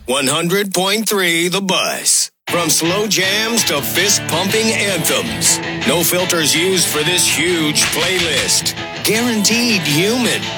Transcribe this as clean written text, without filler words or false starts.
100.3 The Buzz. From slow jams to fist-pumping anthems. No filters used for this huge playlist. Guaranteed human.